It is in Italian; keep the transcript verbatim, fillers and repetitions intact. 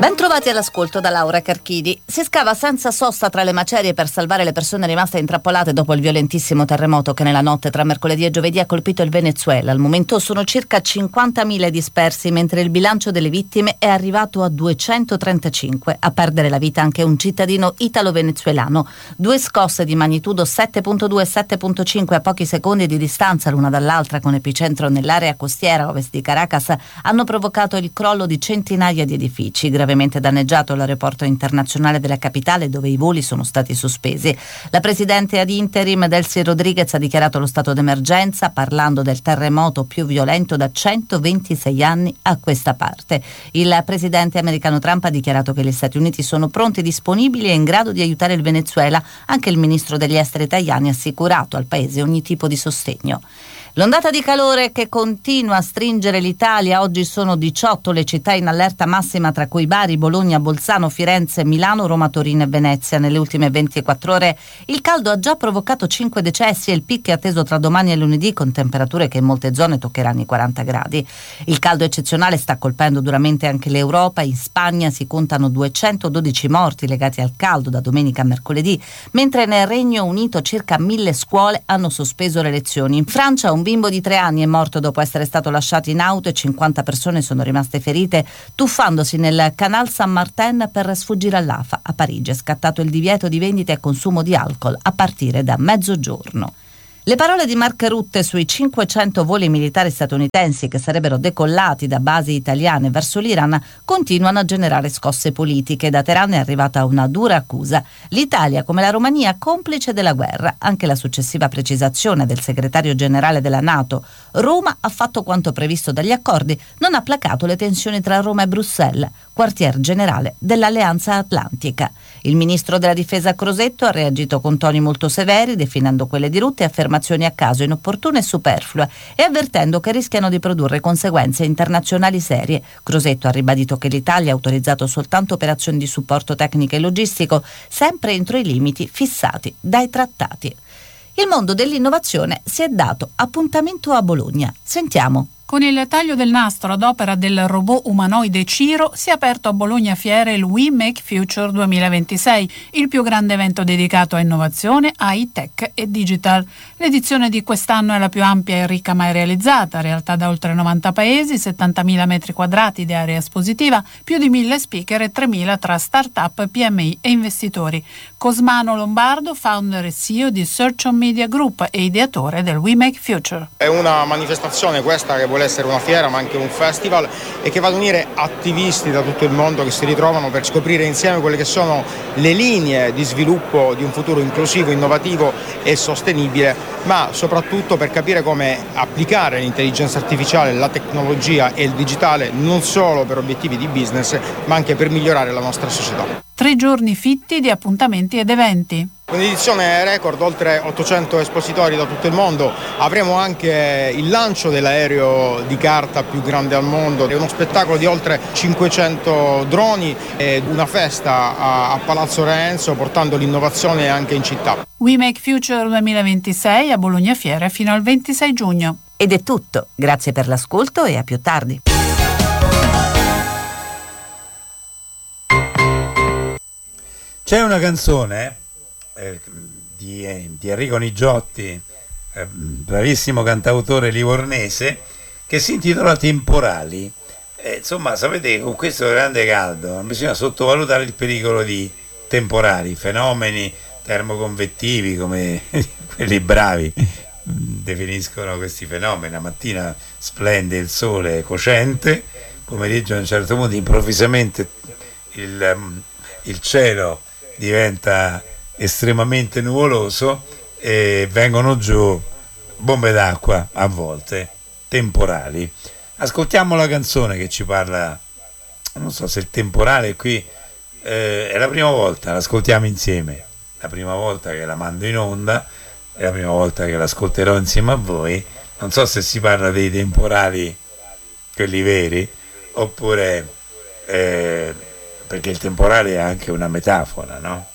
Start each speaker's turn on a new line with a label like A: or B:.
A: Ben trovati all'ascolto da Laura Carchidi. Si scava senza sosta tra le macerie per salvare le persone rimaste intrappolate dopo il violentissimo terremoto che nella notte tra mercoledì e giovedì ha colpito il Venezuela. Al momento sono circa cinquantamila dispersi, mentre il bilancio delle vittime è arrivato a duecentotrentacinque. A perdere la vita anche un cittadino italo-venezuelano. Due scosse di magnitudo sette virgola due e sette virgola cinque a pochi secondi di distanza l'una dall'altra, con epicentro nell'area costiera ovest di Caracas, hanno provocato il crollo di centinaia di edifici. Gravemente danneggiato l'aeroporto internazionale della capitale, dove i voli sono stati sospesi. La presidente ad interim Delcy Rodriguez ha dichiarato lo stato d'emergenza, parlando del terremoto più violento da centoventisei anni a questa parte. Il presidente americano Trump ha dichiarato che gli Stati Uniti sono pronti, disponibili e in grado di aiutare il Venezuela. Anche il ministro degli esteri italiani ha assicurato al paese ogni tipo di sostegno. L'ondata di calore che continua a stringere l'Italia. Oggi sono diciotto le città in allerta massima, tra cui Bari, Bologna, Bolzano, Firenze, Milano, Roma, Torino e Venezia. Nelle ultime ventiquattro ore il caldo ha già provocato cinque decessi e il picco è atteso tra domani e lunedì, con temperature che in molte zone toccheranno i quaranta gradi. Il caldo eccezionale sta colpendo duramente anche l'Europa. In Spagna si contano duecentododici morti legati al caldo da domenica a mercoledì, mentre nel Regno Unito circa mille scuole hanno sospeso le lezioni. In Francia un bimbo di tre anni è morto dopo essere stato lasciato in auto e cinquanta persone sono rimaste ferite tuffandosi nel Canal Saint-Martin per sfuggire all'A F A. A Parigi è scattato il divieto di vendita e consumo di alcol a partire da mezzogiorno. Le parole di Mark Rutte sui cinquecento voli militari statunitensi che sarebbero decollati da basi italiane verso l'Iran continuano a generare scosse politiche. Da Teheran è arrivata una dura accusa. L'Italia, come la Romania, complice della guerra. Anche la successiva precisazione del segretario generale della NATO, Roma ha fatto quanto previsto dagli accordi, non ha placato le tensioni tra Roma e Bruxelles, quartier generale dell'Alleanza Atlantica. Il ministro della difesa Crosetto ha reagito con toni molto severi, definendo quelle di Rutte affermazioni a caso, inopportune e superflue, e avvertendo che rischiano di produrre conseguenze internazionali serie. Crosetto ha ribadito che l'Italia ha autorizzato soltanto operazioni di supporto tecnico e logistico, sempre entro i limiti fissati dai trattati. Il mondo dell'innovazione si è dato appuntamento a Bologna. Sentiamo.
B: Con il taglio del nastro ad opera del robot umanoide Ciro si è aperto a Bologna Fiere il We Make Future duemilaventisei, il più grande evento dedicato a innovazione, a e-tech e digital. L'edizione di quest'anno è la più ampia e ricca mai realizzata, realtà da oltre novanta paesi, settantamila metri quadrati di area espositiva, più di mille speaker e tremila tra start-up, P M I e investitori. Cosmano Lombardo, founder e C E O di Search on Media Group e ideatore del We Make Future.
C: È una manifestazione questa che vuole essere una fiera ma anche un festival e che va ad unire attivisti da tutto il mondo che si ritrovano per scoprire insieme quelle che sono le linee di sviluppo di un futuro inclusivo, innovativo e sostenibile, ma soprattutto per capire come applicare l'intelligenza artificiale, la tecnologia e il digitale non solo per obiettivi di business ma anche per migliorare la nostra società.
B: Tre giorni fitti di appuntamenti ed eventi.
C: Un'edizione record, oltre ottocento espositori da tutto il mondo. Avremo anche il lancio dell'aereo di carta più grande al mondo, è uno spettacolo di oltre cinquecento droni e una festa a, a Palazzo Renzo, portando l'innovazione anche in città.
B: We Make Future duemilaventisei a Bologna Fiere fino al ventisei giugno.
A: Ed è tutto. Grazie per l'ascolto e a più tardi.
D: C'è una canzone eh, di, eh, di Enrico Nigiotti, eh, bravissimo cantautore livornese, che si intitola Temporali. Eh, insomma, sapete, con questo grande caldo non bisogna sottovalutare il pericolo di temporali, fenomeni termoconvettivi, come quelli bravi definiscono questi fenomeni. La mattina splende il sole cocente, pomeriggio a un certo punto improvvisamente il, il cielo diventa estremamente nuvoloso e vengono giù bombe d'acqua, a volte temporali. Ascoltiamo la canzone che ci parla, non so se il temporale qui eh, è la prima volta, l'ascoltiamo insieme, la prima volta che la mando in onda, è la prima volta che l'ascolterò insieme a voi. Non so se si parla dei temporali, quelli veri, oppure eh, perché il temporale è anche una metafora, no?